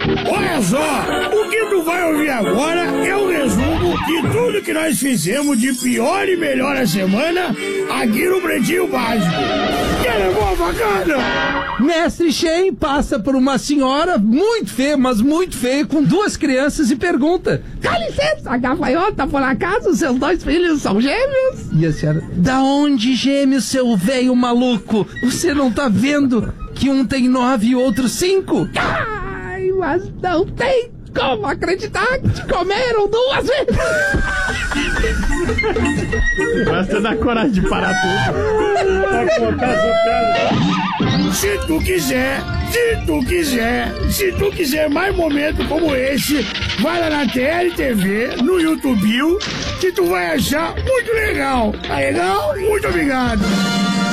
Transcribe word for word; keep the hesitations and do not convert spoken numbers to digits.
Olha só, o que tu vai ouvir agora é um resumo de tudo que nós fizemos de pior e melhor a semana aqui no Pretinho Básico. Quer levar a facada? Mestre Shen passa por uma senhora muito feia, mas muito feia, com duas crianças e pergunta: dá licença, a gafanhota por acaso seus dois filhos são gêmeos? E a senhora: da onde gêmeos, seu velho maluco? Você não tá vendo que um tem nove e outro cinco? Ai, mas não tem como acreditar que te comeram duas vezes. Basta dar coragem de parar tudo. Vai colocar seu cara. Se tu quiser, se tu quiser, se tu quiser mais momentos como esse, vai lá na T L T V, no YouTube, que tu vai achar muito legal. Tá legal? Muito obrigado.